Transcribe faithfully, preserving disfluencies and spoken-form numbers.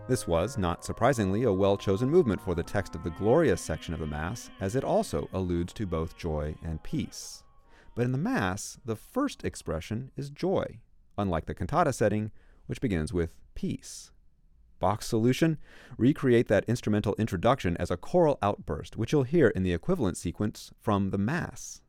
This was, not surprisingly, a well-chosen movement for the text of the Gloria section of the Mass, as it also alludes to both joy and peace. But in the Mass, the first expression is joy, unlike the cantata setting, which begins with peace. Bach's solution? Recreate that instrumental introduction as a choral outburst, which you'll hear in the equivalent sequence from the Mass.